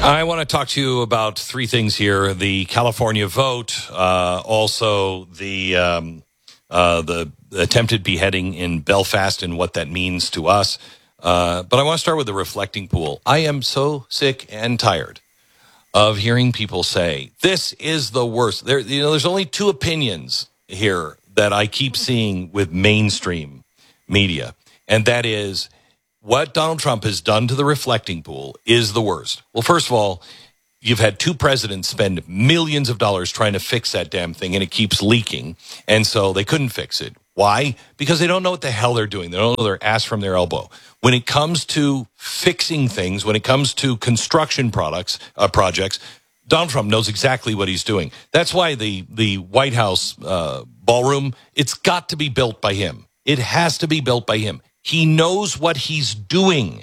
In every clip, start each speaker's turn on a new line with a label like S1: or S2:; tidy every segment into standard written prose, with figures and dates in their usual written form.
S1: I want to talk to you about three things here: the California vote, also the attempted beheading in Belfast and what that means to us. But I want to start with the reflecting pool. I am so sick and tired of hearing people say this is the worst. There's only two opinions here that I keep seeing with mainstream media, and that is what Donald Trump has done to the reflecting pool is the worst. Well, first of all, you've had two presidents spend millions of dollars trying to fix that damn thing, and it keeps leaking, and so they couldn't fix it. Why? Because they don't know what the hell they're doing. They don't know their ass from their elbow. When it comes to fixing things, when it comes to construction projects, Donald Trump knows exactly what he's doing. That's why the White House ballroom, it's got to be built by him. It has to be built by him. He knows what he's doing.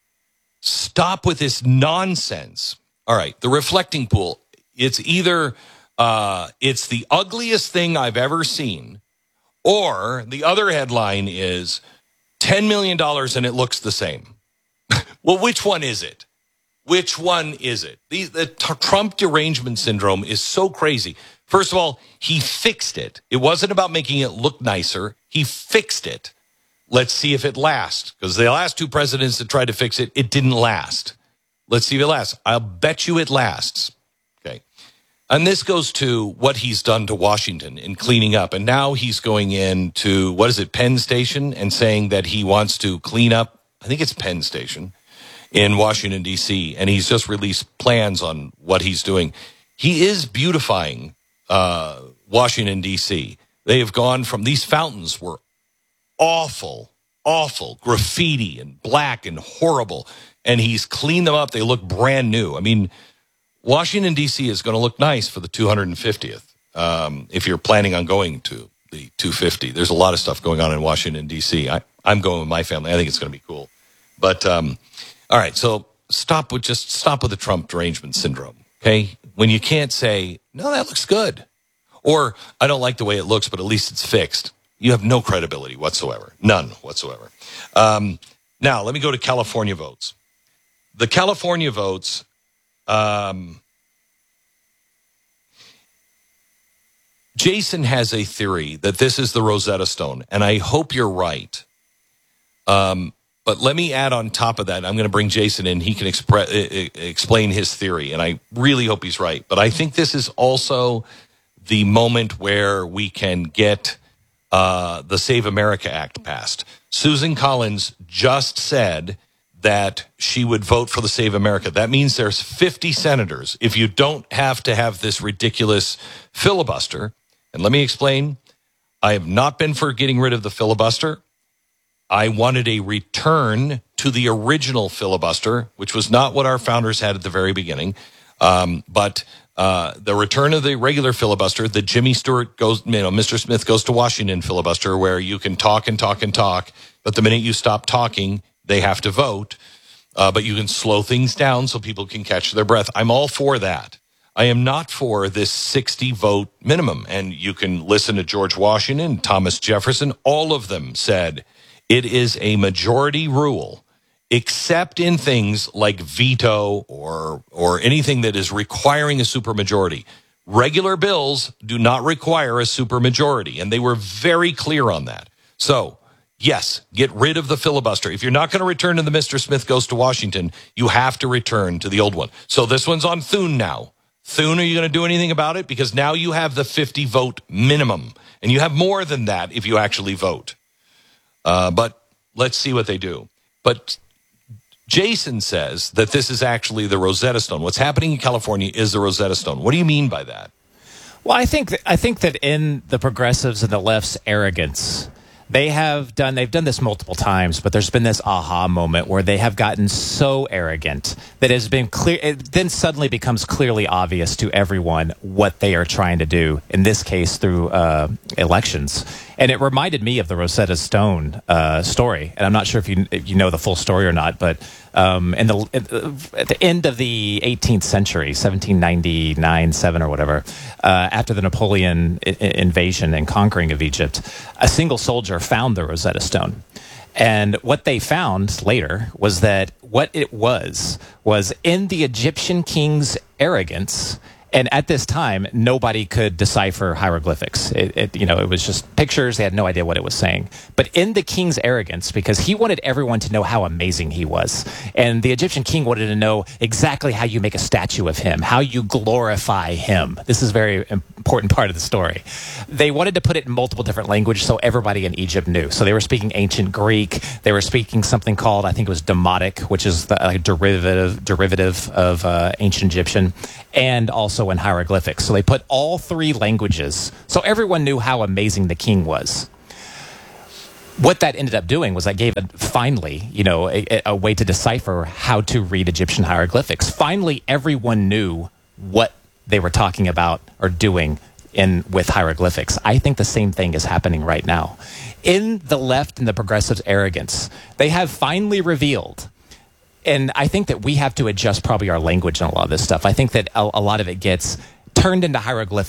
S1: Stop with this nonsense. All right, the reflecting pool. It's either it's the ugliest thing I've ever seen, or the other headline is $10 million and it looks the same. Well, which one is it? Which one is it? The Trump derangement syndrome is so crazy. First of all, he fixed it. It wasn't about making it look nicer. He fixed it. Let's see if it lasts. Because the last two presidents that tried to fix it, it didn't last. Let's see if it lasts. I'll bet you it lasts. Okay. And this goes to what he's done to Washington in cleaning up. And now he's going into, Penn Station, and saying that he wants to clean up, I think it's Penn Station, in Washington, D.C., and he's just released plans on what he's doing. He is beautifying Washington, D.C. They have gone from, these fountains were awful graffiti and black and horrible, and he's cleaned them up. They look brand new. I mean, Washington, D.C. is going to look nice for the 250th if you're planning on going to the 250. There's a lot of stuff going on in Washington, D.C. I'm going with my family. I think it's going to be cool. But, all right, so stop with the Trump derangement syndrome, okay? When you can't say, no, that looks good. Or, I don't like the way it looks, but at least it's fixed. You have no credibility whatsoever. None whatsoever. Now, let me go to California votes. The California votes, Jason has a theory that this is the Rosetta Stone, and I hope you're right. But let me add on top of that, I'm going to bring Jason in. He can explain his theory, and I really hope he's right. But I think this is also the moment where we can get the Save America Act passed. Susan Collins just said that she would vote for the Save America. That means there's 50 senators. If you don't have to have this ridiculous filibuster, and let me explain, I have not been for getting rid of the filibuster. I wanted a return to the original filibuster, which was not what our founders had at the very beginning. But the return of the regular filibuster, the Jimmy Stewart goes, Mr. Smith goes to Washington filibuster, where you can talk and talk and talk, but the minute you stop talking, they have to vote. But you can slow things down so people can catch their breath. I'm all for that. I am not for this 60 vote minimum. And you can listen to George Washington, Thomas Jefferson. All of them said it is a majority rule, except in things like veto or anything that is requiring a supermajority. Regular bills do not require a supermajority, and they were very clear on that. So, yes, get rid of the filibuster. If you're not going to return to the Mr. Smith goes to Washington, you have to return to the old one. So this one's on Thune now. Thune, are you going to do anything about it? Because now you have the 50 vote minimum, and you have more than that if you actually vote. But let's see what they do. But Jason says that this is actually the Rosetta Stone. What's happening in California is the Rosetta Stone. What do you mean by that?
S2: Well, I think that in the progressives and the left's arrogance, they've done this multiple times, but there's been this aha moment where they have gotten so arrogant that it has been clear. It then suddenly becomes clearly obvious to everyone what they are trying to do. In this case, through elections, and it reminded me of the Rosetta Stone story. And I'm not sure if you know the full story or not, but at the end of the 18th century, 1799-7 or whatever, after the Napoleon invasion and conquering of Egypt, a single soldier found the Rosetta Stone. And what they found later was that what it was in the Egyptian king's arrogance. And at this time, nobody could decipher hieroglyphics. It was just pictures. They had no idea what it was saying. But in the king's arrogance, because he wanted everyone to know how amazing he was. And the Egyptian king wanted to know exactly how you make a statue of him, how you glorify him. This is a very important part of the story. They wanted to put it in multiple different languages so everybody in Egypt knew. So they were speaking ancient Greek. They were speaking something called, I think it was Demotic, which is the derivative of ancient Egyptian, and also in hieroglyphics. So they put all three languages so everyone knew how amazing the king was. What that ended up doing was that gave finally, a way to decipher how to read Egyptian hieroglyphics. Finally, everyone knew what they were talking about or doing with hieroglyphics. I think the same thing is happening right now. In the left and the progressives' arrogance, they have finally revealed. And I think that we have to adjust probably our language on a lot of this stuff. I think that a lot of it gets turned into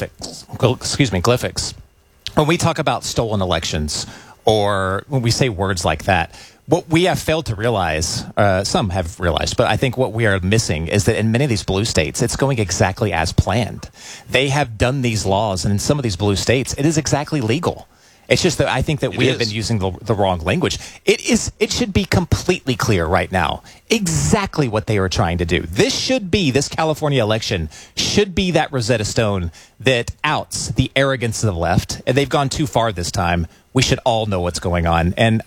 S2: glyphics. When we talk about stolen elections or when we say words like that, what we have failed to realize, some have realized, but I think what we are missing is that in many of these blue states, it's going exactly as planned. They have done these laws, and in some of these blue states, it is exactly legal. It's just that I think that we have been using the wrong language. It should be completely clear right now exactly what they are trying to do. This California election should be that Rosetta Stone that outs the arrogance of the left. And they've gone too far this time. We should all know what's going on. And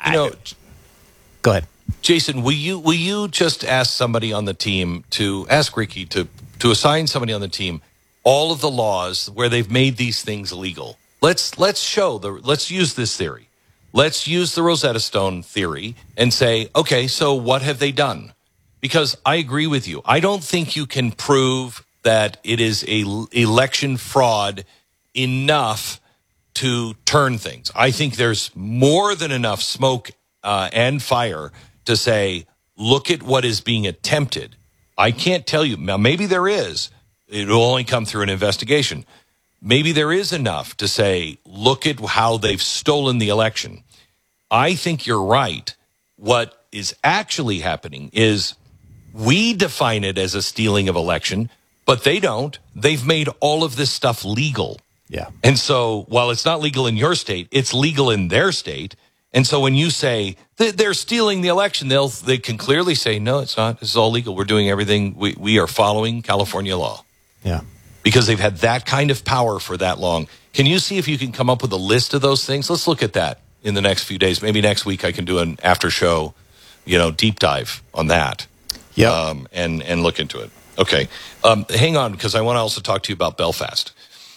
S2: go ahead.
S1: Jason, will you just ask somebody on the team to ask Ricky to assign somebody on the team all of the laws where they've made these things illegal? Let's use this theory. Let's use the Rosetta Stone theory and say, okay, so what have they done? Because I agree with you. I don't think you can prove that it is a election fraud enough to turn things. I think there's more than enough smoke and fire to say, look at what is being attempted. I can't tell you. Now, maybe there is. It will only come through an investigation. Maybe there is enough to say, look at how they've stolen the election. I think you're right. What is actually happening is we define it as a stealing of election, but they don't. They've made all of this stuff legal.
S2: Yeah.
S1: And so while it's not legal in your state, it's legal in their state. And so when you say they're stealing the election, they can clearly say, no, it's not. This is all legal. We're doing everything. We are following California law.
S2: Yeah.
S1: Because they've had that kind of power for that long. Can you see if you can come up with a list of those things? Let's look at that in the next few days. Maybe next week I can do an after show, deep dive on that.
S2: Yeah.
S1: And look into it. Okay. Hang on, because I want to also talk to you about Belfast.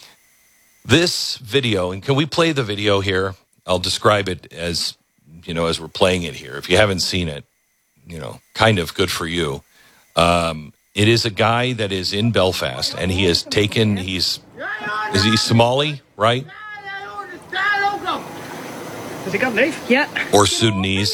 S1: This video, and can we play the video here? I'll describe it as we're playing it here. If you haven't seen it, kind of good for you. It is a guy that is in Belfast, and he has taken, is he Somali, right?
S3: Has he got a knife? Yeah.
S1: Or Sudanese.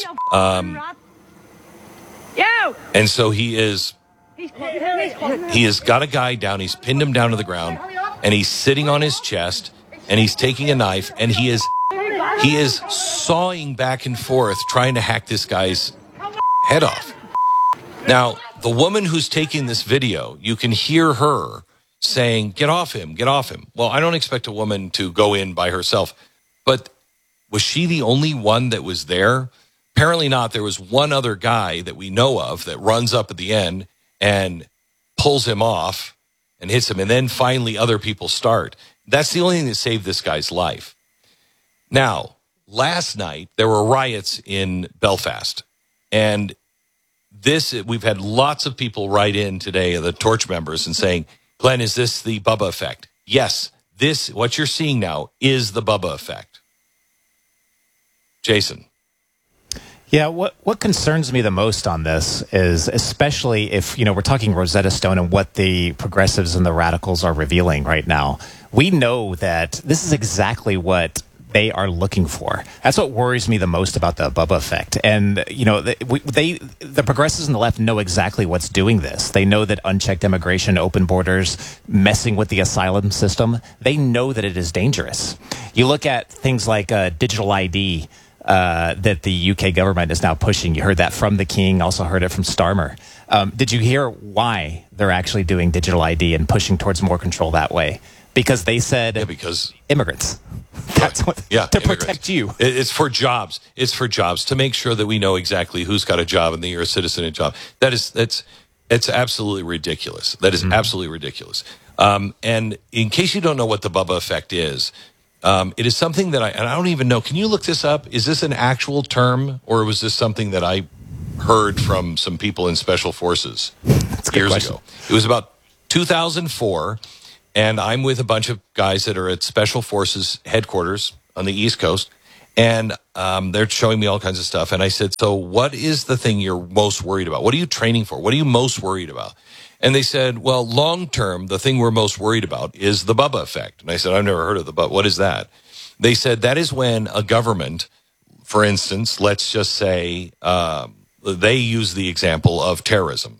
S1: And so he has got a guy down, he's pinned him down to the ground, and he's sitting on his chest, and he's taking a knife, and he is sawing back and forth, trying to hack this guy's head off. Now, the woman who's taking this video, you can hear her saying, get off him, get off him. Well, I don't expect a woman to go in by herself, but was she the only one that was there? Apparently not. There was one other guy that we know of that runs up at the end and pulls him off and hits him, and then finally other people start. That's the only thing that saved this guy's life. Now, last night, there were riots in Belfast, and we've had lots of people write in today, the Torch members, and saying, Glenn, is this the Bubba effect? Yes, what you're seeing now is the Bubba effect. Jason.
S2: Yeah, what concerns me the most on this is, especially if, we're talking Rosetta Stone and what the progressives and the radicals are revealing right now, we know that this is exactly what they are looking for. That's what worries me the most about the Bubba effect. And, the progressives on the left know exactly what's doing this. They know that unchecked immigration, open borders, messing with the asylum system, they know that it is dangerous. You look at things like digital ID, that the UK government is now pushing. You heard that from the King, also heard it from Starmer. Did you hear why they're actually doing digital ID and pushing towards more control that way? Because they said
S1: because
S2: immigrants. That's what, to
S1: immigrants.
S2: Protect you.
S1: It's for jobs. It's for jobs, to make sure that we know exactly who's got a job and that you're a citizen and job. It's absolutely ridiculous. That is absolutely ridiculous. And in case you don't know what the Bubba effect is, it is something that I don't even know. Can you look this up? Is this an actual term, or was this something that I heard from some people in special forces years ago? It was about 2004. And I'm with a bunch of guys that are at Special Forces headquarters on the East Coast, and they're showing me all kinds of stuff. And I said, so what is the thing you're most worried about? What are you training for? What are you most worried about? And they said, well, long term, the thing we're most worried about is the Bubba effect. And I said, I've never heard of the Bubba. What is that? They said that is when a government, for instance, let's just say they use the example of terrorism.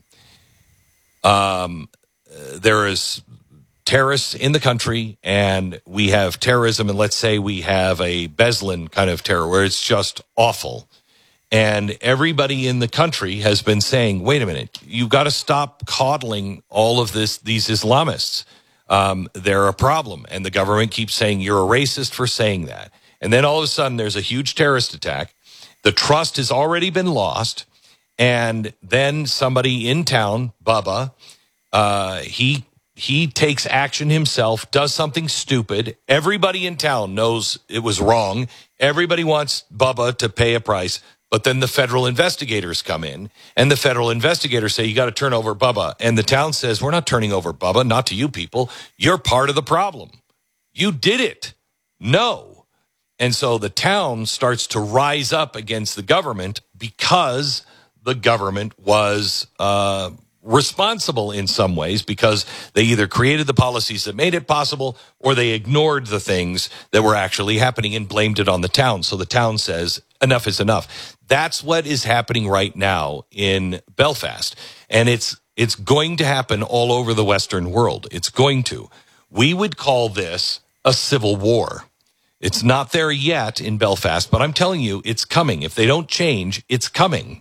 S1: There is terrorists in the country, and we have terrorism, and let's say we have a Beslan kind of terror where it's just awful. And everybody in the country has been saying, wait a minute, you've got to stop coddling all of these Islamists. They're a problem. And the government keeps saying, you're a racist for saying that. And then all of a sudden there's a huge terrorist attack. The trust has already been lost. And then somebody in town, Bubba, he takes action himself, does something stupid. Everybody in town knows it was wrong. Everybody wants Bubba to pay a price. But then the federal investigators come in, and the federal investigators say, you got to turn over Bubba. And the town says, we're not turning over Bubba, not to you people. You're part of the problem. You did it. No. And so the town starts to rise up against the government because the government was responsible in some ways, because they either created the policies that made it possible or they ignored the things that were actually happening and blamed it on the town. So the town says, enough is enough. That's what is happening right now in Belfast. And it's going to happen all over the Western world. It's going to. We would call this a civil war. It's not there yet in Belfast, but I'm telling you, it's coming. If they don't change, it's coming.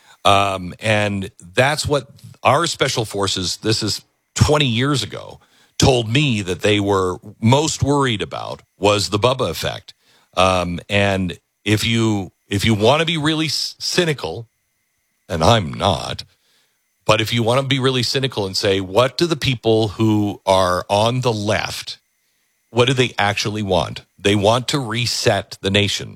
S1: And that's what our special forces, this is 20 years ago, told me that they were most worried about was the Bubba effect. And if you want to be really cynical, and I'm not, but if you want to be really cynical and say, what do the people who are on the left, what do they actually want? They want to reset the nation.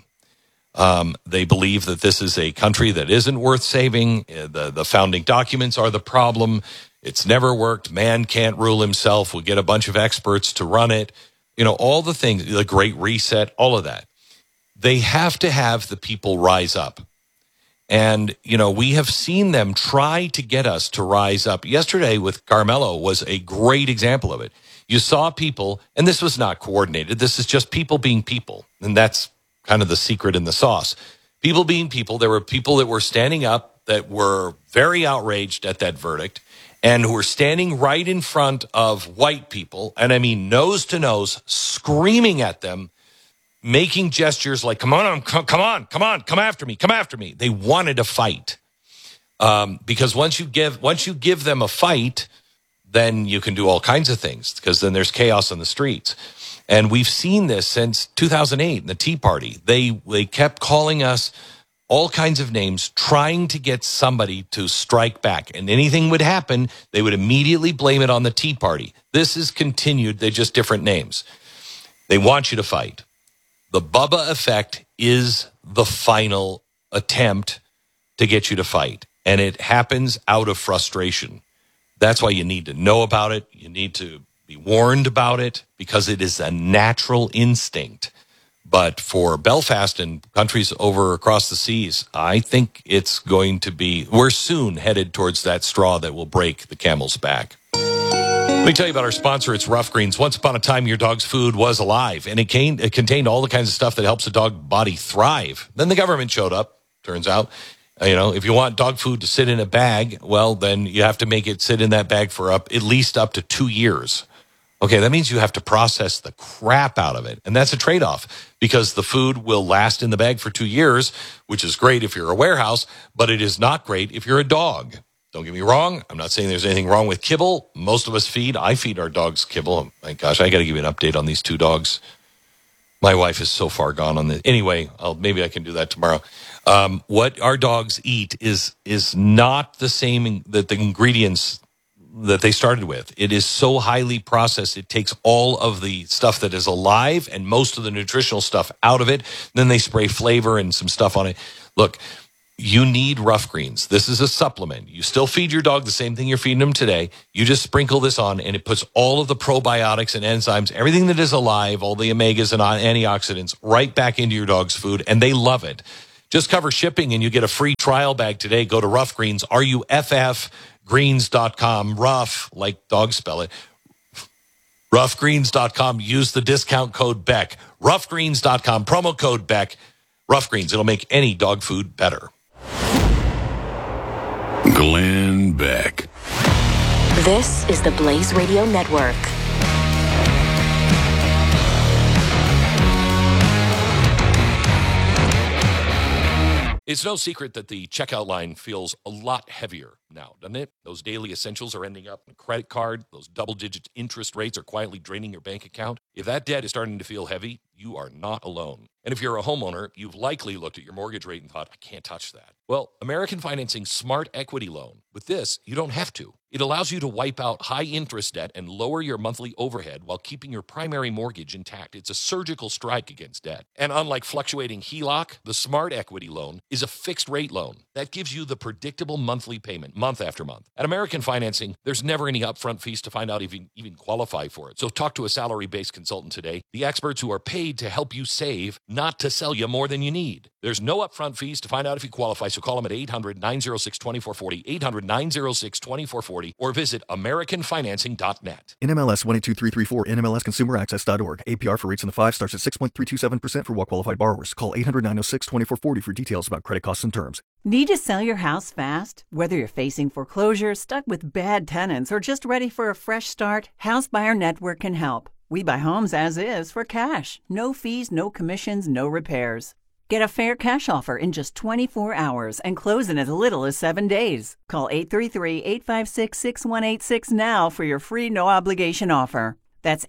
S1: They believe that this is a country that isn't worth saving. The founding documents are the problem. It's never worked. Man can't rule himself. We'll get a bunch of experts to run it. You know, all the things, the Great Reset, all of that. They have to have the people rise up. And, you know, we have seen them try to get us to rise up. Yesterday with Carmelo was a great example of it. You saw people, and this was not coordinated. This is just people being people. And that's kind of the secret in the sauce. People being people. There were people that were standing up that were very outraged at that verdict and who were standing right in front of white people, and I mean nose to nose, screaming at them, making gestures like, come on, come after me. They wanted to fight. Because once you give them a fight, then you can do all kinds of things, because then there's chaos on the streets. And we've seen this since 2008, the Tea Party. They kept calling us all kinds of names, trying to get somebody to strike back. And anything would happen, they would immediately blame it on the Tea Party. This is continued. They're just different names. They want you to fight. The Bubba effect is the final attempt to get you to fight. And it happens out of frustration. That's why you need to know about it. You need to be warned about it, because it is a natural instinct. But for Belfast and countries over across the seas, I think it's going to be, we're soon headed towards that straw that will break the camel's back. Let me tell you about our sponsor. It's Rough Greens. Once upon a time, your dog's food was alive, and it contained all the kinds of stuff that helps a dog body thrive. Then the government showed up, turns out. You know, if you want dog food to sit in a bag, well, then you have to make it sit in that bag for at least up to 2 years. Okay, that means you have to process the crap out of it. And that's a trade-off because the food will last in the bag for 2 years, which is great if you're a warehouse, but it is not great if you're a dog. Don't get me wrong. I'm not saying there's anything wrong with kibble. Most of us I feed our dogs kibble. Oh my gosh, I got to give you an update on these 2 dogs. My wife is so far gone on this. Anyway, maybe I can do that tomorrow. What our dogs eat is not the same that the ingredients that they started with. It is so highly processed. It takes all of the stuff that is alive and most of the nutritional stuff out of it. Then they spray flavor and some stuff on it. Look, you need Rough Greens. This is a supplement. You still feed your dog the same thing you're feeding them today. You just sprinkle this on and it puts all of the probiotics and enzymes, everything that is alive, all the omegas and antioxidants right back into your dog's food, and they love it. Just cover shipping and you get a free trial bag today. Go to Rough Greens, RUFFgreens.com. Rough, like dogs spell it. Roughgreens.com. Use the discount code Beck. Roughgreens.com. Promo code Beck. Rough Greens. It'll make any dog food better.
S4: Glenn Beck.
S5: This is the Blaze Radio Network.
S1: It's no secret that the checkout line feels a lot heavier now, doesn't it? Those daily essentials are ending up in a credit card. Those double-digit interest rates are quietly draining your bank account. If that debt is starting to feel heavy, you are not alone. And if you're a homeowner, you've likely looked at your mortgage rate and thought, I can't touch that. Well, American Financing Smart Equity Loan. With this, you don't have to. It allows you to wipe out high-interest debt and lower your monthly overhead while keeping your primary mortgage intact. It's a surgical strike against debt. And unlike fluctuating HELOC, the Smart Equity Loan is a fixed-rate loan. That gives you the predictable monthly payment, month after month. At American Financing, there's never any upfront fees to find out if you even qualify for it. So talk to a salary-based consultant today, the experts who are paid to help you save, not to sell you more than you need. There's no upfront fees to find out if you qualify, so call them at 800-906-2440, 800-906-2440, or visit AmericanFinancing.net.
S6: NMLS 122334, NMLSConsumerAccess.org. APR for rates in the 5 starts at 6.327% for well-qualified borrowers. Call 800-906-2440 for details about credit costs and terms.
S7: Need to sell your house fast? Whether you're facing foreclosure, stuck with bad tenants, or just ready for a fresh start, House Buyer Network can help. We buy homes as is for cash. No fees, no commissions, no repairs. Get a fair cash offer in just 24 hours and close in as little as 7 days. Call 833-856-6186 now for your free no-obligation offer. That's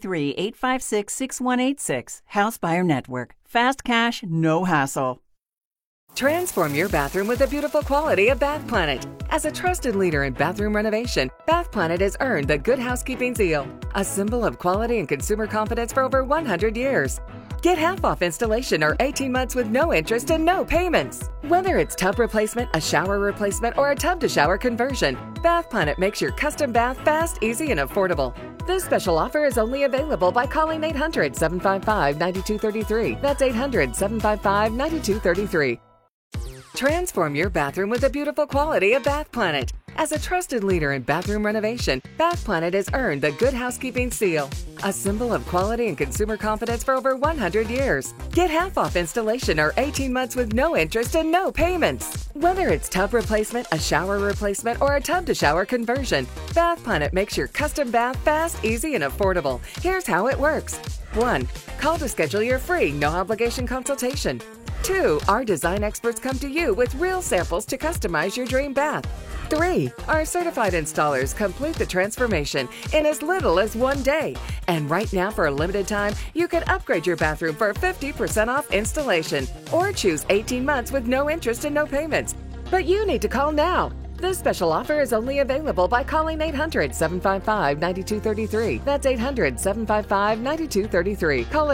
S7: 833-856-6186. House Buyer Network. Fast cash, no hassle.
S8: Transform your bathroom with the beautiful quality of Bath Planet. As a trusted leader in bathroom renovation, Bath Planet has earned the Good Housekeeping seal, a symbol of quality and consumer confidence for over 100 years. Get half off installation or 18 months with no interest and no payments. Whether it's tub replacement, a shower replacement, or a tub-to-shower conversion, Bath Planet makes your custom bath fast, easy, and affordable. This special offer is only available by calling 800-755-9233. That's 800-755-9233. Transform your bathroom with the beautiful quality of Bath Planet. As a trusted leader in bathroom renovation, Bath Planet has earned the Good Housekeeping seal, a symbol of quality and consumer confidence for over 100 years. Get half off installation or 18 months with no interest and no payments. Whether it's tub replacement, a shower replacement, or a tub-to-shower conversion, Bath Planet makes your custom bath fast, easy, and affordable. Here's how it works. 1. Call to schedule your free, no-obligation consultation. 2. Our design experts come to you with real samples to customize your dream bath. 3. Our certified installers complete the transformation in as little as 1 day. And right now, for a limited time, you can upgrade your bathroom for 50% off installation or choose 18 months with no interest and no payments. But you need to call now. This special offer is only available by calling 800-755-9233. That's 800-755-9233. Call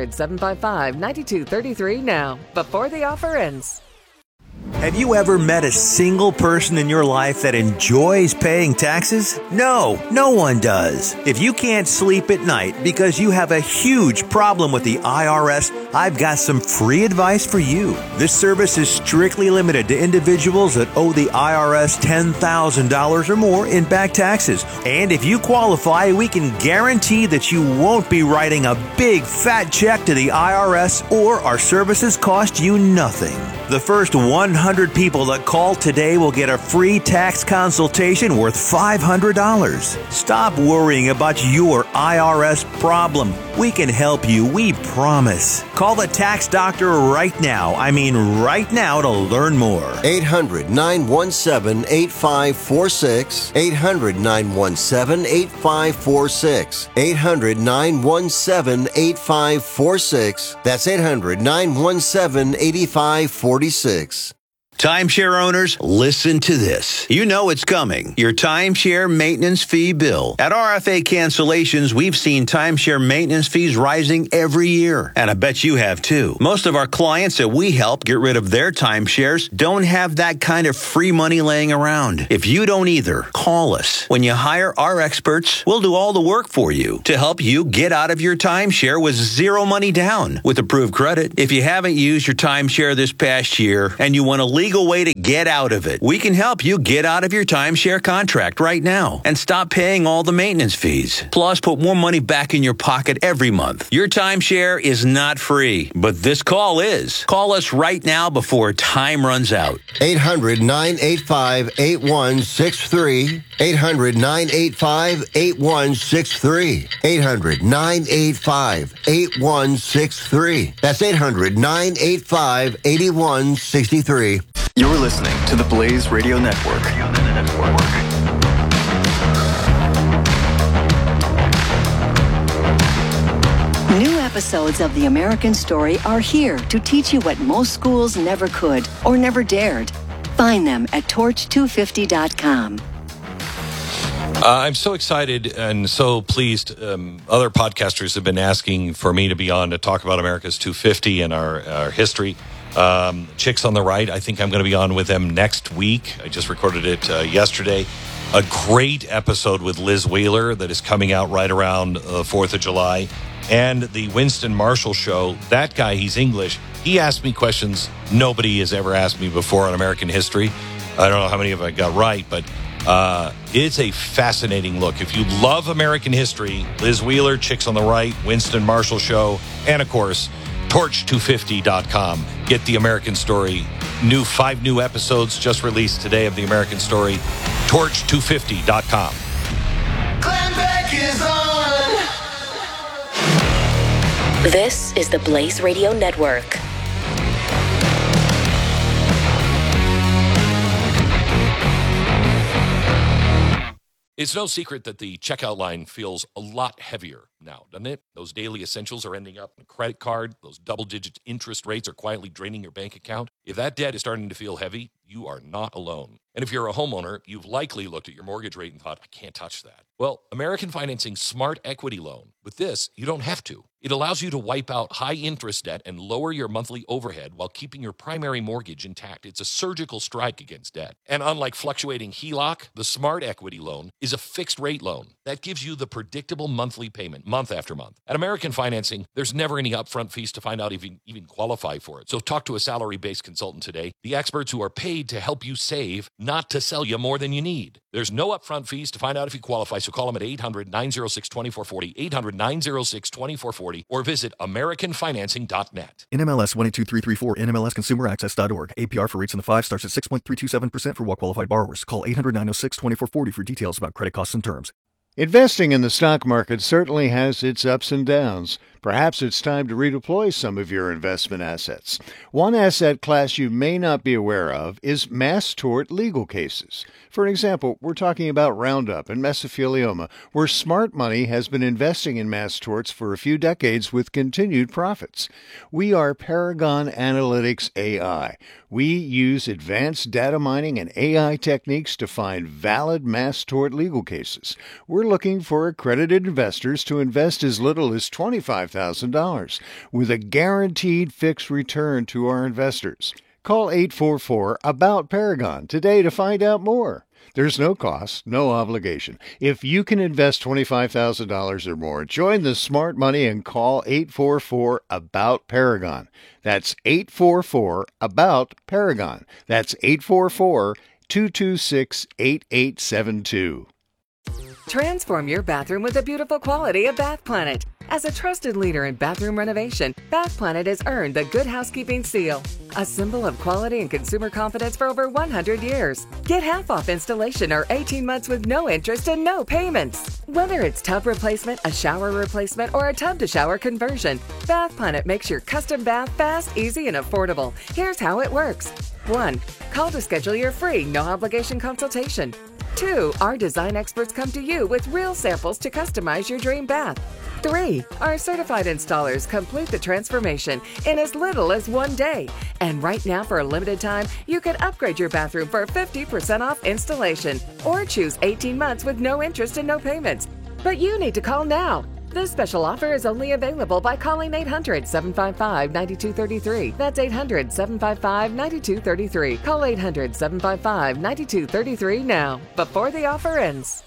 S8: 800-755-9233 now, before the offer ends.
S9: Have you ever met a single person in your life that enjoys paying taxes? No, no one does. If you can't sleep at night because you have a huge problem with the IRS, I've got some free advice for you. This service is strictly limited to individuals that owe the IRS $10,000 or more in back taxes. And if you qualify, we can guarantee that you won't be writing a big fat check to the IRS, or our services cost you nothing. The first 100 people that call today will get a free tax consultation worth $500. Stop worrying about your IRS problem. We can help you, we promise. Call the tax doctor right now. I mean right now, to learn more.
S10: 800-917-8546. 800-917-8546. 800-917-8546. That's 800-917-8546.
S9: Timeshare owners, listen to this. You know it's coming. Your timeshare maintenance fee bill. At RFA Cancellations, we've seen timeshare maintenance fees rising every year. And I bet you have too. Most of our clients that we help get rid of their timeshares don't have that kind of free money laying around. If you don't either, call us. When you hire our experts, we'll do all the work for you to help you get out of your timeshare with zero money down with approved credit. If you haven't used your timeshare this past year and you want to legal way to get out of it, we can help you get out of your timeshare contract right now and stop paying all the maintenance fees. Plus, put more money back in your pocket every month. Your timeshare is not free, but this call is. Call us right now before time runs out.
S10: 800-985-8163. 800-985-8163. 800-985-8163. That's 800-985-8163.
S11: You're listening to the Blaze Radio Network.
S12: New episodes of The American Story are here to teach you what most schools never could or never dared. Find them at torch250.com.
S1: I'm so excited and so pleased. Other podcasters have been asking for me to be on to talk about America's 250 and our history. Chicks on the Right, I think I'm going to be on with them next week. I just recorded it yesterday. A great episode with Liz Wheeler that is coming out right around the 4th of July. And the Winston Marshall Show, that guy, he's English. He asked me questions nobody has ever asked me before on American history. I don't know how many of I got right, but it's a fascinating look. If you love American history, Liz Wheeler, Chicks on the Right, Winston Marshall Show, and of course, torch250.com. Get The American Story. 5 new episodes just released today of The American Story. torch250.com.
S13: Glenn Beck is on.
S5: This is the Blaze Radio Network.
S1: It's no secret that the checkout line feels a lot heavier now, doesn't it? Those daily essentials are ending up in a credit card. Those double-digit interest rates are quietly draining your bank account. If that debt is starting to feel heavy, you are not alone. And if you're a homeowner, you've likely looked at your mortgage rate and thought, I can't touch that. Well, American Financing Smart Equity Loan. With this, you don't have to. It allows you to wipe out high-interest debt and lower your monthly overhead while keeping your primary mortgage intact. It's a surgical strike against debt. And unlike fluctuating HELOC, the Smart Equity Loan is a fixed-rate loan that gives you the predictable monthly payment month after month. At American Financing, there's never any upfront fees to find out if you even qualify for it. So talk to a salary-based consultant today, the experts who are paid to help you save, not to sell you more than you need. There's no upfront fees to find out if you qualify, so call them at 800-906-2440, 800-906-2440, or visit AmericanFinancing.net.
S6: NMLS 122334, NMLSConsumerAccess.org. APR for rates in the 5 starts at 6.327% for well-qualified borrowers. Call 800-906-2440 for details about credit costs and terms.
S14: Investing in the stock market certainly has its ups and downs. Perhaps it's time to redeploy some of your investment assets. One asset class you may not be aware of is mass tort legal cases. For example, we're talking about Roundup and mesothelioma, where smart money has been investing in mass torts for a few decades with continued profits. We are Paragon Analytics AI. We use advanced data mining and AI techniques to find valid mass tort legal cases. We're looking for accredited investors to invest as little as $25,000 with a guaranteed fixed return to our investors. Call 844-ABOUT-PARAGON today to find out more. There's no cost, no obligation. If you can invest $25,000 or more, join the smart money and call 844-ABOUT-PARAGON. That's 844-ABOUT-PARAGON. That's 844-226-8872.
S8: Transform your bathroom with the beautiful quality of Bath Planet. As a trusted leader in bathroom renovation, Bath Planet has earned the Good Housekeeping Seal, a symbol of quality and consumer confidence for over 100 years. Get half off installation or 18 months with no interest and no payments. Whether it's tub replacement, a shower replacement, or a tub-to-shower conversion, Bath Planet makes your custom bath fast, easy, and affordable. Here's how it works. 1. Call to schedule your free, no-obligation consultation. 2. Our design experts come to you with real samples to customize your dream bath. 3. Our certified installers complete the transformation in as little as 1 day. And right now, for a limited time, you can upgrade your bathroom for 50% off installation or choose 18 months with no interest and no payments. But you need to call now. This special offer is only available by calling 800-755-9233. That's 800-755-9233. Call 800-755-9233 now, before the offer ends.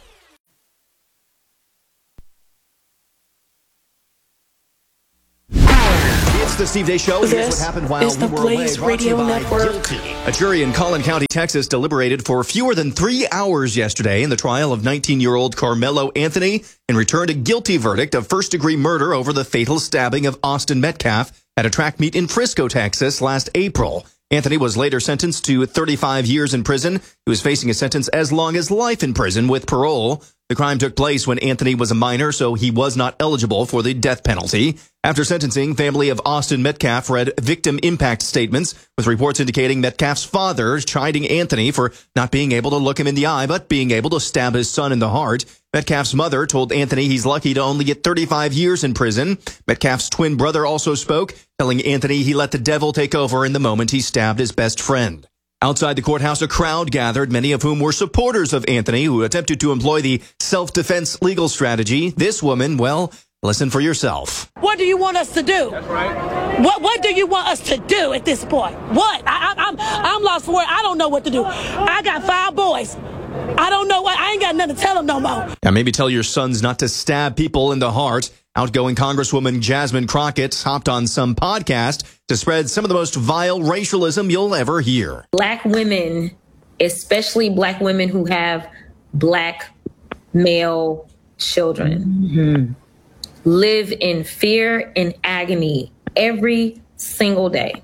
S15: It's the Steve Day Show. Here's what happened while we were away. Brought to you by Guilty. A jury in Collin County, Texas, deliberated for fewer than 3 hours yesterday in the trial of 19-year-old Carmelo Anthony and returned a guilty verdict of first-degree murder over the fatal stabbing of Austin Metcalf at a track meet in Frisco, Texas, last April. Anthony was later sentenced to 35 years in prison. He was facing a sentence as long as life in prison with parole. The crime took place when Anthony was a minor, so he was not eligible for the death penalty. After sentencing, family of Austin Metcalf read victim impact statements, with reports indicating Metcalf's father chiding Anthony for not being able to look him in the eye, but being able to stab his son in the heart. Metcalf's mother told Anthony he's lucky to only get 35 years in prison. Metcalf's twin brother also spoke, telling Anthony he let the devil take over in the moment he stabbed his best friend. Outside the courthouse, a crowd gathered, many of whom were supporters of Anthony, who attempted to employ the self-defense legal strategy. This woman, well, listen for yourself.
S16: What do you want us to do? That's right. What do you want us to do at this point? What? I'm lost for words. I don't know what to do. I got 5 boys. I don't know what. I ain't got nothing to tell them no more.
S15: Now, maybe tell your sons not to stab people in the heart. Outgoing Congresswoman Jasmine Crockett hopped on some podcast to spread some of the most vile racialism you'll ever hear.
S17: Black women, especially black women who have black male children, live in fear and agony every single day.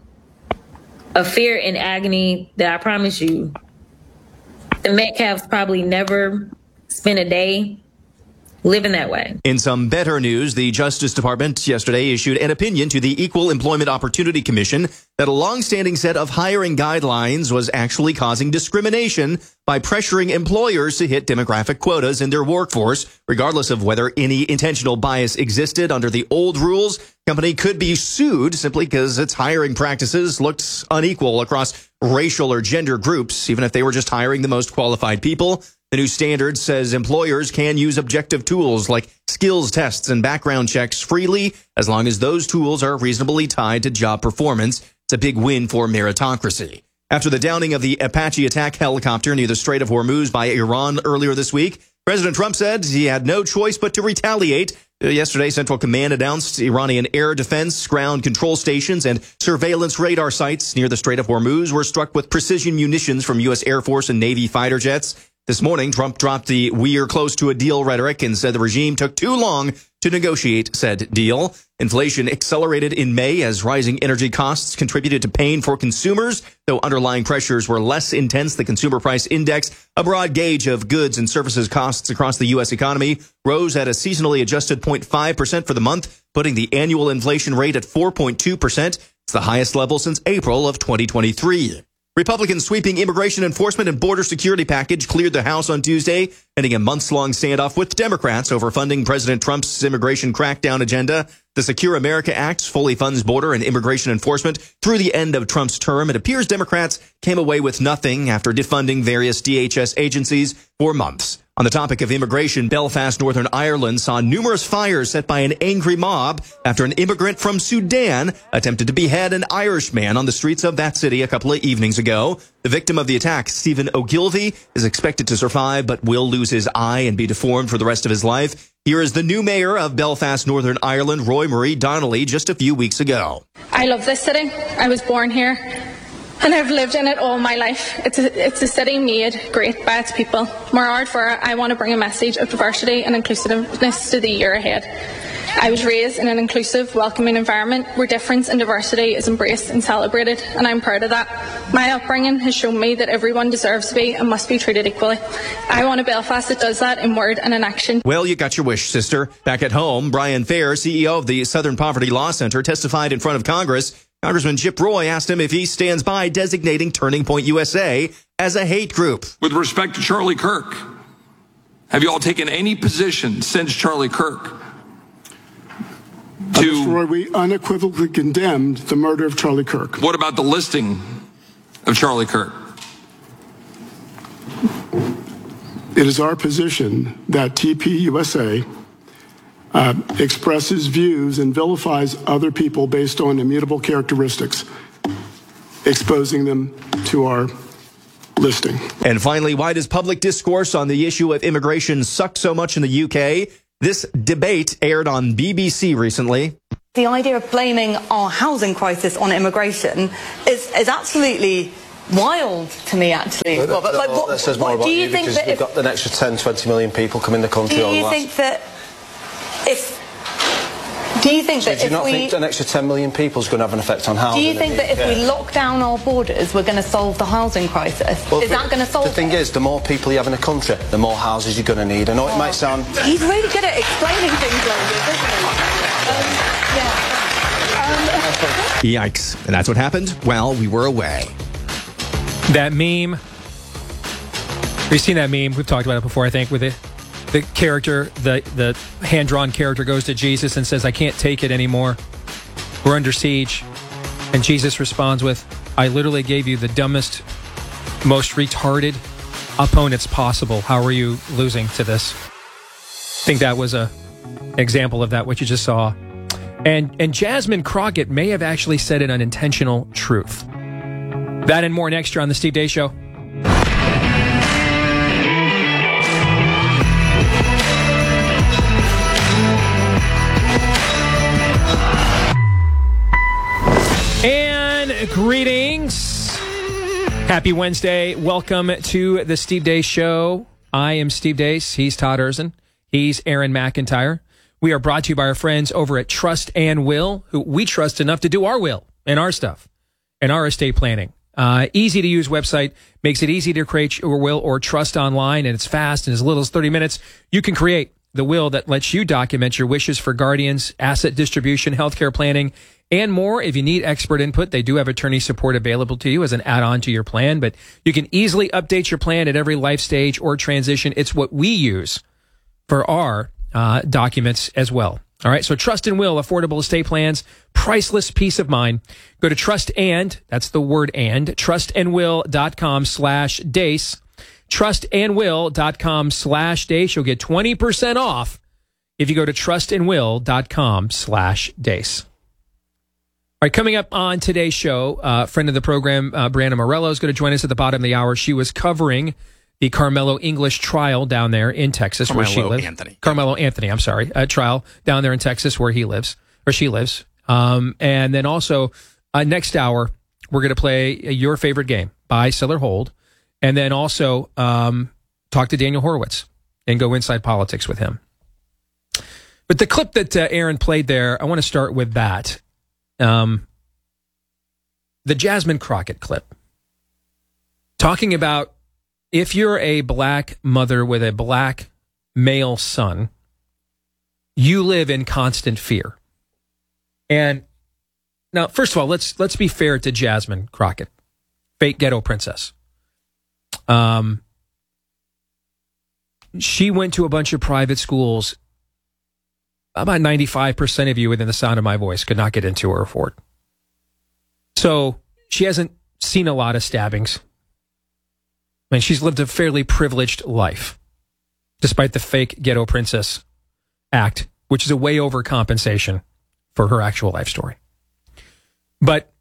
S17: A fear and agony that I promise you, the Metcalfs probably never spent a day living that way.
S15: In some better news, the Justice Department yesterday issued an opinion to the Equal Employment Opportunity Commission that a longstanding set of hiring guidelines was actually causing discrimination by pressuring employers to hit demographic quotas in their workforce. Regardless of whether any intentional bias existed under the old rules, the company could be sued simply because its hiring practices looked unequal across racial or gender groups, even if they were just hiring the most qualified people. The new standard says employers can use objective tools like skills tests and background checks freely, as long as those tools are reasonably tied to job performance. It's a big win for meritocracy. After the downing of the Apache attack helicopter near the Strait of Hormuz by Iran earlier this week, President Trump said he had no choice but to retaliate. Yesterday, Central Command announced Iranian air defense, ground control stations, and surveillance radar sites near the Strait of Hormuz were struck with precision munitions from U.S. Air Force and Navy fighter jets. This morning, Trump dropped the "we're close to a deal" rhetoric and said the regime took too long to negotiate said deal. Inflation accelerated in May as rising energy costs contributed to pain for consumers, though underlying pressures were less intense. The Consumer Price Index, a broad gauge of goods and services costs across the U.S. economy, rose at a seasonally adjusted 0.5% for the month, putting the annual inflation rate at 4.2%. It's the highest level since April of 2023. Republicans' sweeping immigration enforcement and border security package cleared the House on Tuesday, ending a months-long standoff with Democrats over funding President Trump's immigration crackdown agenda. The Secure America Act fully funds border and immigration enforcement through the end of Trump's term. It appears Democrats came away with nothing after defunding various DHS agencies for months. On the topic of immigration, Belfast, Northern Ireland saw numerous fires set by an angry mob after an immigrant from Sudan attempted to behead an Irish man on the streets of that city a couple of evenings ago. The victim of the attack, Stephen Ogilvie, is expected to survive but will lose his eye and be deformed for the rest of his life. Here is the new mayor of Belfast, Northern Ireland, Roy Marie Donnelly, just a few weeks ago.
S18: I love this city. I was born here. And I've lived in it all my life. It's a city made great by its people. Moreover, for it, I want to bring a message of diversity and inclusiveness to the year ahead. I was raised in an inclusive, welcoming environment where difference and diversity is embraced and celebrated, and I'm proud of that. My upbringing has shown me that everyone deserves to be and must be treated equally. I want a Belfast that does that in word and in action.
S15: Well, you got your wish, sister. Back at home, Brian Fair, CEO of the Southern Poverty Law Center, testified in front of Congress. Congressman Chip Roy asked him if he stands by designating Turning Point USA as a hate group.
S19: With respect to Charlie Kirk, have you all taken any position since Charlie Kirk?
S20: Mr. Roy, we unequivocally condemned the murder of Charlie Kirk.
S19: What about the listing of Charlie Kirk?
S20: It is our position that TPUSA expresses views and vilifies other people based on immutable characteristics, exposing them to our listing.
S15: And finally, why does public discourse on the issue of immigration suck so much in the UK? This debate aired on BBC recently.
S21: The idea of blaming our housing crisis on immigration is absolutely wild to me, actually.
S22: Well, that says more about you because we've got an extra 10, 20 million people come in the country.
S21: Do you think that
S22: do you not think an extra 10 million people is going to have an effect on housing?
S21: Do you think that if we lock down our borders, we're going to solve the housing crisis? Well, is that going to solve it?
S22: The thing is, the more people you have in a country, the more houses you're going to need. I know it might sound...
S21: He's really good at explaining things like this, isn't he?
S15: Yikes. And that's what happened while we were away.
S23: That meme. We've seen that meme. We've talked about it before, I think, with the character, the hand-drawn character goes to Jesus and says, I can't take it anymore. We're under siege. And Jesus responds with, I literally gave you the dumbest, most retarded opponents possible. How are you losing to this? I think that was an example of that, what you just saw. And Jasmine Crockett may have actually said an unintentional truth. That and more next year on The Steve Deace Show. And greetings. Happy Wednesday. Welcome to The Steve Deace Show. I am Steve Deace. He's Todd Erzin. He's Aaron McIntyre. We are brought to you by our friends over at Trust and Will, who we trust enough to do our will and our stuff and our estate planning. Easy to use website, makes it easy to create your will or trust online, and it's fast. In as little as 30 minutes, you can create the will that lets you document your wishes for guardians, asset distribution, healthcare planning, and more. If you need expert input, they do have attorney support available to you as an add-on to your plan, but you can easily update your plan at every life stage or transition. It's what we use for our documents as well. All right, so Trust and Will, affordable estate plans, priceless peace of mind. Go to Trust and, that's the word and, trustandwill.com/Deace. Trustandwill.com/Deace. You'll get 20% off if you go to trustandwill.com/Deace. All right, coming up on today's show, friend of the program, Brianna Morello, is going to join us at the bottom of the hour. She was covering the Carmelo English trial down there in Texas, where she lives. Carmelo Anthony, I'm sorry, trial down there in Texas where he lives, or she lives. And then also, next hour, we're going to play your favorite game, buy, sell, or hold. And then also talk to Daniel Horowitz and go inside politics with him. But the clip that Aaron played there, I want to start with that. The Jasmine Crockett clip. Talking about if you're a black mother with a black male son, you live in constant fear. And now, first of all, let's be fair to Jasmine Crockett, fake ghetto princess. She went to a bunch of private schools. About 95% of you within the sound of my voice could not get into or afford. So she hasn't seen a lot of stabbings. I mean, she's lived a fairly privileged life. despite the fake Ghetto Princess act, which is a way overcompensation for her actual life story. But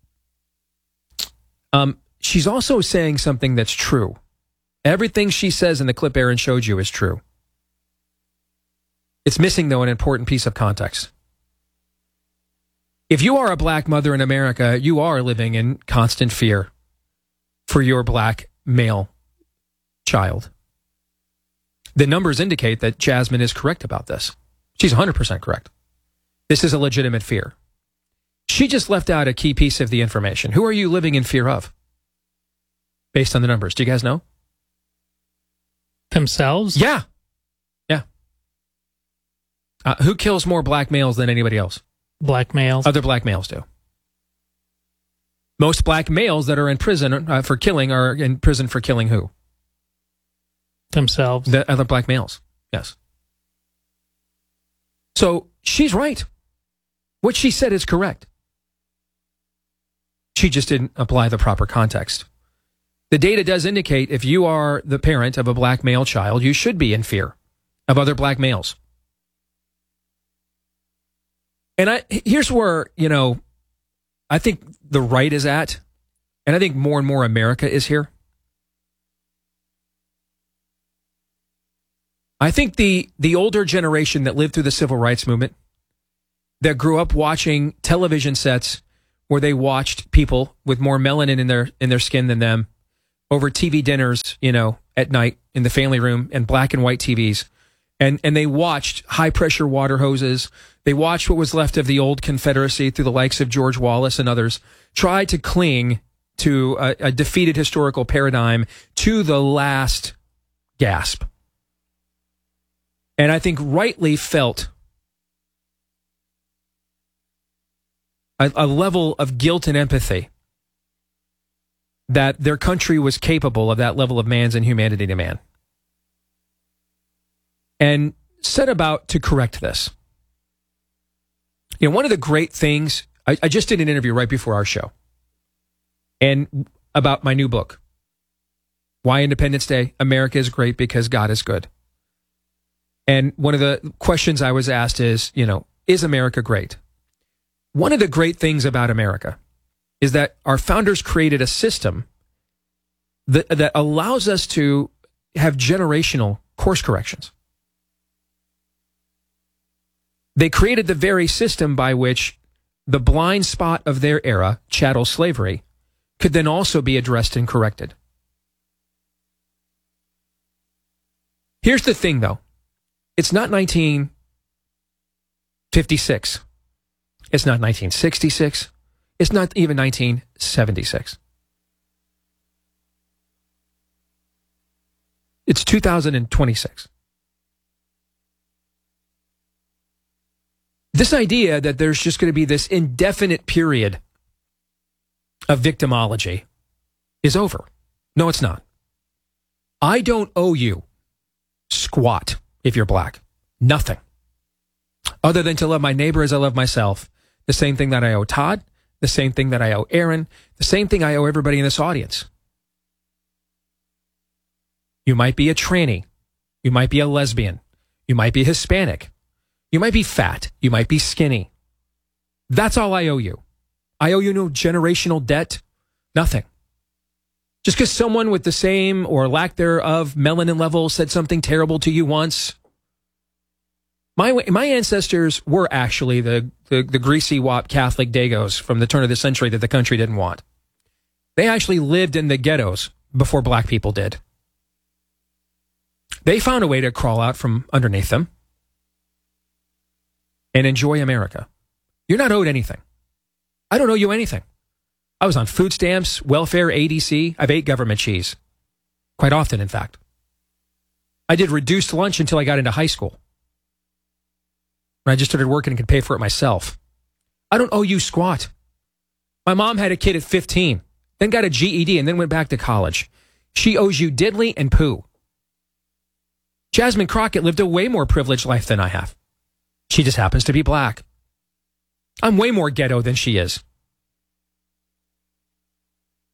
S23: she's also saying something that's true. Everything she says in the clip Aaron showed you is true. It's missing, though, an important piece of context. If you are a black mother in America, you are living in constant fear for your black male child. The numbers indicate that Jasmine is correct about this. She's 100% correct. This is a legitimate fear. She just left out a key piece of the information. Who are you living in fear of? Based on the numbers. Do you guys know?
S2: Themselves?
S23: Yeah. Yeah. Who kills more black males than anybody else?
S2: Black males.
S23: Other black males do. Most black males that are in prison for killing are in prison for killing who?
S2: Themselves.
S23: The other black males. Yes. So she's right. What she said is correct. She just didn't apply the proper context. The data does indicate if you are the parent of a black male child, you should be in fear of other black males. And here's where, I think the right is at, and I think more and more America is here. I think the older generation that lived through the civil rights movement, that grew up watching television sets where they watched people with more melanin in their skin than them, over TV dinners, at night in the family room and black and white TVs. And they watched high-pressure water hoses. They watched what was left of the old Confederacy through the likes of George Wallace and others, try to cling to a defeated historical paradigm to the last gasp. And I think rightly felt a level of guilt and empathy that their country was capable of that level of man's inhumanity to man. And set about to correct this. One of the great things, I just did an interview right before our show, and about my new book, Why Independence Day, America is Great Because God is Good. And one of the questions I was asked is, is America great? One of the great things about America is that our founders created a system that allows us to have generational course corrections. They created the very system by which the blind spot of their era, chattel slavery, could then also be addressed and corrected. Here's the thing, though. It's not 1956. It's not 1966. It's not even 1976. It's 2026. This idea that there's just going to be this indefinite period of victimology is over. No, it's not. I don't owe you squat if you're black. Nothing. Other than to love my neighbor as I love myself. The same thing that I owe Todd. The same thing that I owe Aaron. The same thing I owe everybody in this audience. You might be a tranny. You might be a lesbian. You might be Hispanic. You might be fat. You might be skinny. That's all I owe you. I owe you no generational debt. Nothing. Just because someone with the same or lack thereof melanin level said something terrible to you once. My ancestors were actually the greasy wop Catholic Dagos from the turn of the century that the country didn't want. They actually lived in the ghettos before black people did. They found a way to crawl out from underneath them and enjoy America. You're not owed anything. I don't owe you anything. I was on food stamps, welfare, ADC. I've ate government cheese. Quite often, in fact. I did reduced lunch until I got into high school. When I just started working and could pay for it myself. I don't owe you squat. My mom had a kid at 15, then got a GED, and then went back to college. She owes you diddly and poo. Jasmine Crockett lived a way more privileged life than I have. She just happens to be black. I'm way more ghetto than she is.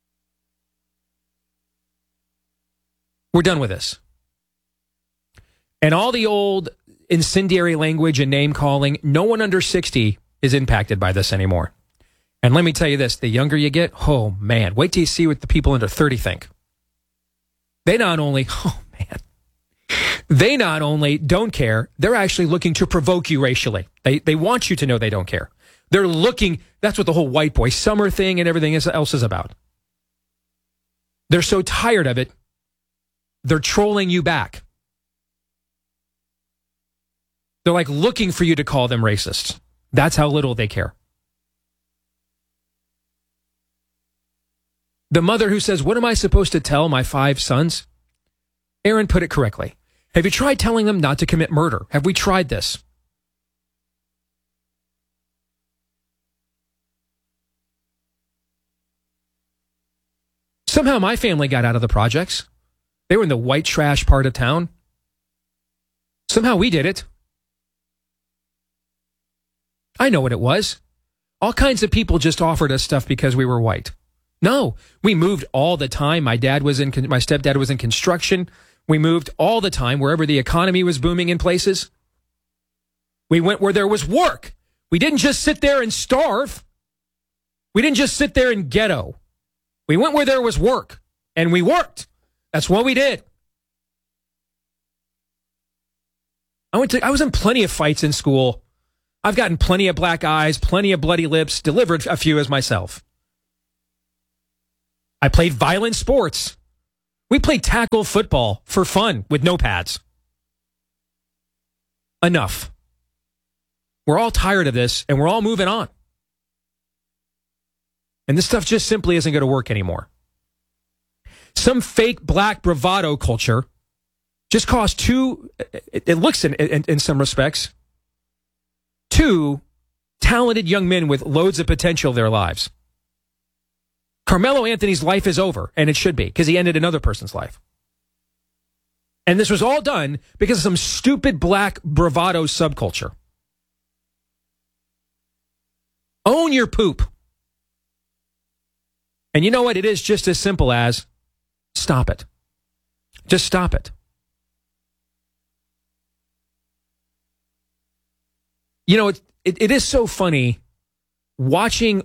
S23: We're done with this. And all the old incendiary language and name calling, no one under 60 is impacted by this anymore. And let me tell you this, the younger you get, oh man, wait till you see what the people under 30 think. They not only don't care, they're actually looking to provoke you racially. They want you to know they don't care. They're looking, that's what the whole white boy summer thing and everything else is about. They're so tired of it, they're trolling you back. They're like looking for you to call them racist. That's how little they care. The mother who says, what am I supposed to tell my 5 sons? Aaron put it correctly. Have you tried telling them not to commit murder? Have we tried this? Somehow my family got out of the projects. They were in the white trash part of town. Somehow we did it. I know what it was. All kinds of people just offered us stuff because we were white. No, we moved all the time. My stepdad was in construction. We moved all the time wherever the economy was booming in places. We went where there was work. We didn't just sit there and starve. We didn't just sit there and ghetto. We went where there was work, and we worked. That's what we did. I was in plenty of fights in school. I've gotten plenty of black eyes, plenty of bloody lips, delivered a few as myself. I played violent sports. We played tackle football for fun with no pads. Enough. We're all tired of this, and we're all moving on. And this stuff just simply isn't going to work anymore. Some fake black bravado culture just cost it looks in some respects, 2 talented young men with loads of potential in their lives. Carmelo Anthony's life is over, and it should be, because he ended another person's life. And this was all done because of some stupid black bravado subculture. Own your poop. And you know what? It is just as simple as stop it. Just stop it. You know, it is so funny watching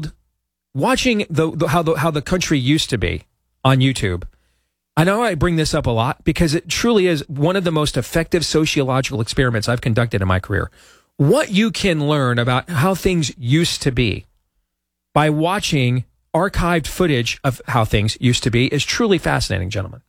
S23: how the country used to be on YouTube. I know I bring this up a lot because it truly is one of the most effective sociological experiments I've conducted in my career. What you can learn about how things used to be by watching archived footage of how things used to be is truly fascinating, gentlemen.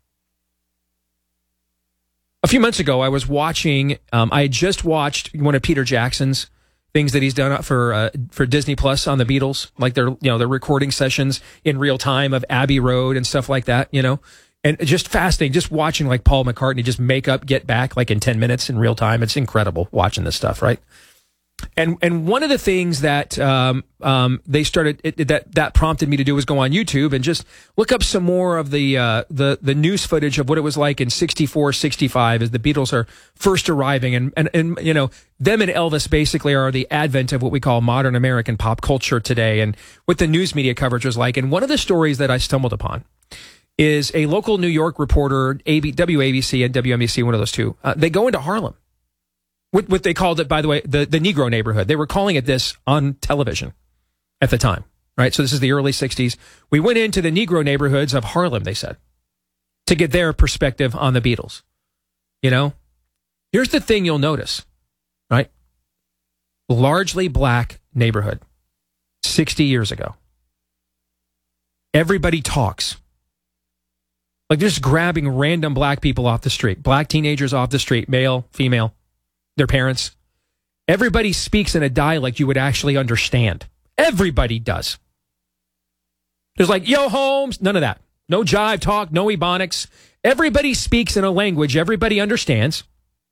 S23: A few months ago, I was watching, I had just watched one of Peter Jackson's things that he's done for Disney Plus on the Beatles, like their recording sessions in real time of Abbey Road and stuff like that, and just fascinating, just watching like Paul McCartney just get back like in 10 minutes in real time. It's incredible watching this stuff, right? And one of the things that they started that prompted me to do was go on YouTube and just look up some more of the news footage of what it was like in 64, 65 as the Beatles are first arriving, and them and Elvis basically are the advent of what we call modern American pop culture today, and what the news media coverage was like. And one of the stories that I stumbled upon is a local New York reporter, WABC and WNBC, one of those two. They go into Harlem. What they called it, by the way, the Negro neighborhood. They were calling it this on television at the time, right? So this is the early 60s. We went into the Negro neighborhoods of Harlem, they said, to get their perspective on the Beatles. Here's the thing you'll notice, right? Largely black neighborhood, 60 years ago. Everybody talks. Like they're just grabbing random black people off the street, black teenagers off the street, male, female. Their parents. Everybody speaks in a dialect you would actually understand. Everybody does. There's like, yo, Holmes, none of that. No jive talk, no ebonics. Everybody speaks in a language everybody understands.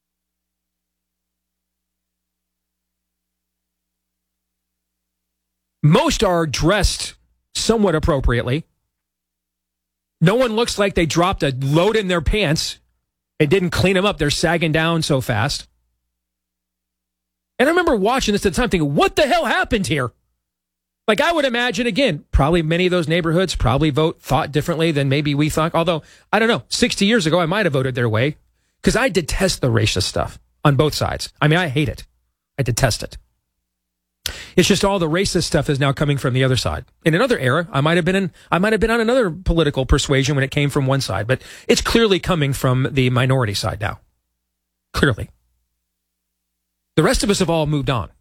S23: Most are dressed somewhat appropriately. No one looks like they dropped a load in their pants and didn't clean them up. They're sagging down so fast. And I remember watching this at the time thinking, what the hell happened here? Like I would imagine, again, probably many of those neighborhoods thought differently than maybe we thought. Although, I don't know, 60 years ago, I might have voted their way. because I detest the racist stuff on both sides. I mean, I hate it. I detest it. It's just all the racist stuff is now coming from the other side. In another era, I might have been on another political persuasion when it came from one side, but it's clearly coming from the minority side now. Clearly. The rest of us have all moved on.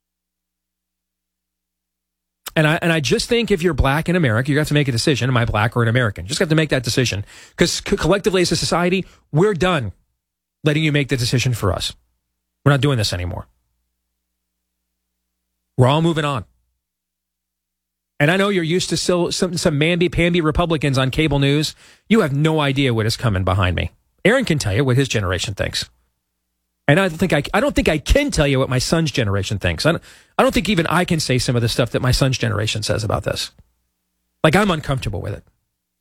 S23: And I just think if you're black in America, you have to make a decision. Am I black or an American? Just have to make that decision. Because collectively as a society, we're done letting you make the decision for us. We're not doing this anymore. We're all moving on. And I know you're used to still some mamby-pamby Republicans on cable news. You have no idea what is coming behind me. Aaron can tell you what his generation thinks. And I don't think I can tell you what my son's generation thinks. I don't think even I can say some of the stuff that my son's generation says about this. Like, I'm uncomfortable with it.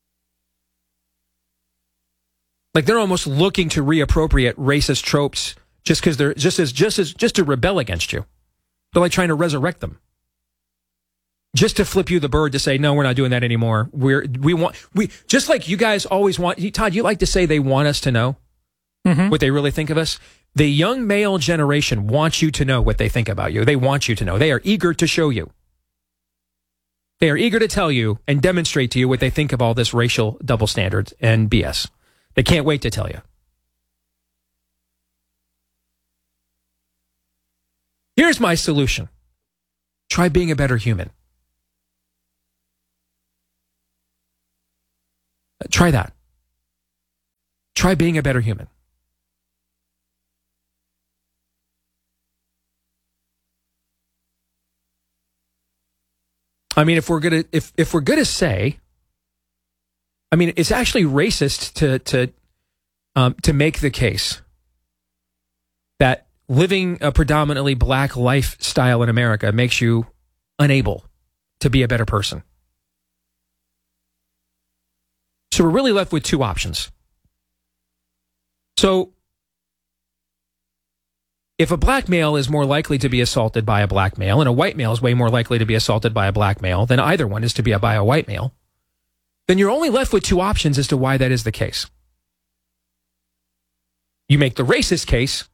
S23: Like, they're almost looking to reappropriate racist tropes just because they're just to rebel against you. They're like trying to resurrect them. Just to flip you the bird to say, no, we're not doing that anymore. We just like you guys always want. Todd, you like to say they want us to know what they really think of us. The young male generation wants you to know what they think about you. They want you to know. They are eager to show you. They are eager to tell you and demonstrate to you what they think of all this racial double standards and BS. They can't wait to tell you. Here's my solution. Try being a better human. Try that. Try being a better human. I mean, if we're gonna say, I mean, it's actually racist to make the case that living a predominantly black lifestyle in America makes you unable to be a better person. So we're really left with two options. So if a black male is more likely to be assaulted by a black male and a white male is way more likely to be assaulted by a black male than either one is to be by a white male, then you're only left with two options as to why that is the case. You make the racist case,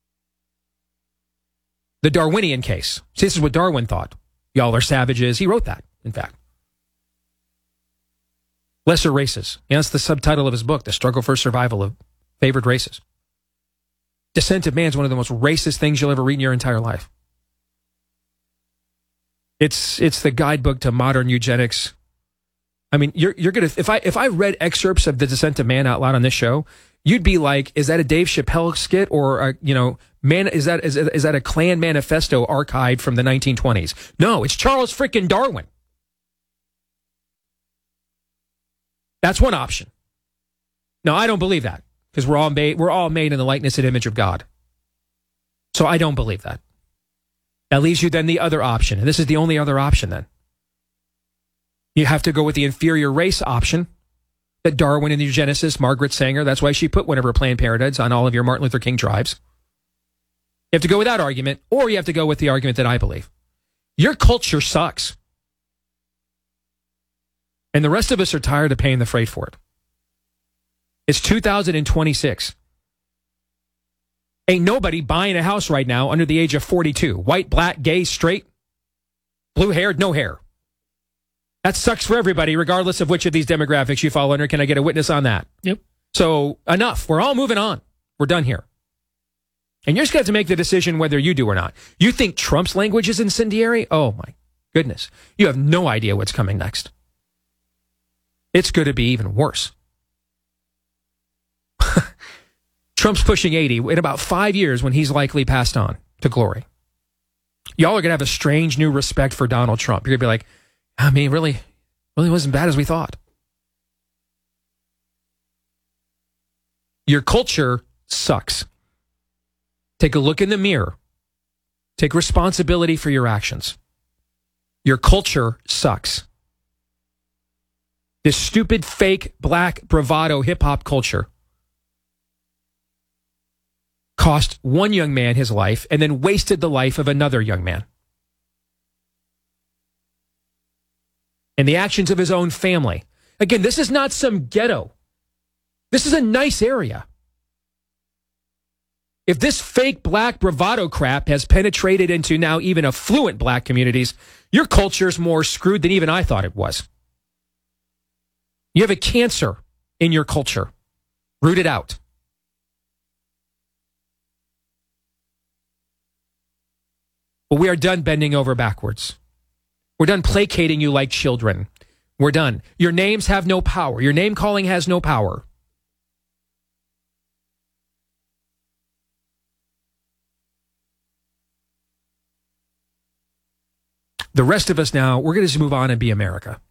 S23: the Darwinian case. See, this is what Darwin thought. Y'all are savages. He wrote that, in fact. Lesser races. Yeah, that's the subtitle of his book, The Struggle for Survival of Favored Races. Descent of Man is one of the most racist things you'll ever read in your entire life. It's the guidebook to modern eugenics. I mean, you're gonna if I read excerpts of The Descent of Man out loud on this show, you'd be like, is that a Dave Chappelle skit or is that a Klan manifesto archived from the 1920s? No, it's Charles frickin' Darwin. That's one option. No, I don't believe that. Because we're all made in the likeness and image of God. So I don't believe that. That leaves you then the other option. And this is the only other option then. You have to go with the inferior race option that Darwin and the eugenicist Margaret Sanger, that's why she put one of her Planned Parenthetids on all of your Martin Luther King tribes. You have to go with that argument, or you have to go with the argument that I believe. Your culture sucks. And the rest of us are tired of paying the freight for it. It's 2026. Ain't nobody buying a house right now under the age of 42. White, black, gay, straight, blue-haired, no hair. That sucks for everybody, regardless of which of these demographics you fall under. Can I get a witness on that?
S2: Yep.
S23: So enough. We're all moving on. We're done here. And you're just going to have to make the decision whether you do or not. You think Trump's language is incendiary? Oh, my goodness. You have no idea what's coming next. It's going to be even worse. Trump's pushing 80 in about 5 years when he's likely passed on to glory. Y'all are going to have a strange new respect for Donald Trump. You're going to be like, I mean, really wasn't bad as we thought. Your culture sucks. Take a look in the mirror. Take responsibility for your actions. Your culture sucks. This stupid, fake, black, bravado hip-hop culture cost one young man his life and then wasted the life of another young man. And the actions of his own family. Again, this is not some ghetto. This is a nice area. if this fake black bravado crap has penetrated into now even affluent black communities, your culture's more screwed than even I thought it was. You have a cancer in your culture. Root it out. But we are done bending over backwards. We're done placating you like children. We're done. Your names have no power. Your name calling has no power. The rest of us now, we're going to just move on and be America.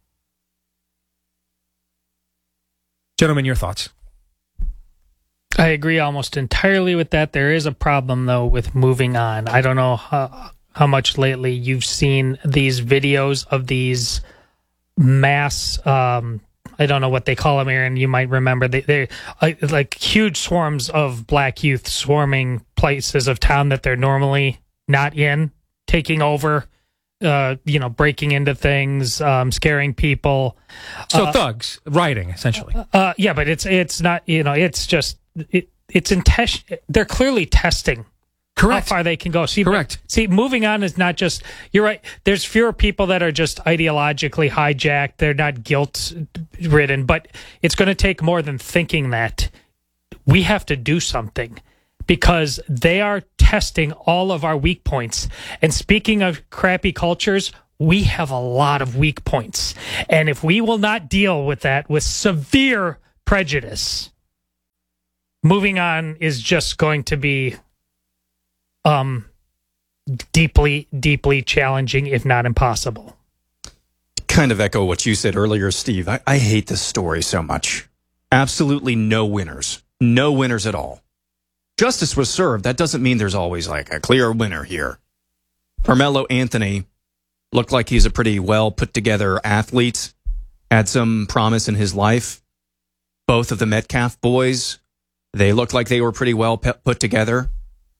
S23: Gentlemen, your thoughts?
S2: I agree almost entirely with that. There is a problem, though, with moving on. I don't know how much lately you've seen these videos of these mass, I don't know what they call them, Aaron. You might remember. They're like huge swarms of black youth swarming places of town that they're normally not in, taking over. Breaking into things, scaring people.
S23: So thugs, rioting, essentially.
S2: Yeah, but it's not, it's just, it's intentional. They're clearly testing
S23: Correct.
S2: how far they can go.
S23: Correct.
S2: See, moving on is not just, you're right, there's fewer people that are just ideologically hijacked. They're not guilt-ridden, but it's going to take more than thinking that. We have to do something. Because they are testing all of our weak points. And speaking of crappy cultures, we have a lot of weak points. And if we will not deal with that with severe prejudice, moving on is just going to be deeply, deeply challenging, if not impossible.
S15: Kind of echo what you said earlier, Steve. I hate this story so much. Absolutely no winners. No winners at all. Justice was served. That doesn't mean there's always like a clear winner here. Carmelo Anthony looked like he's a pretty well put together athlete, had some promise in his life. Both of the Metcalf boys, they looked like they were pretty well put together.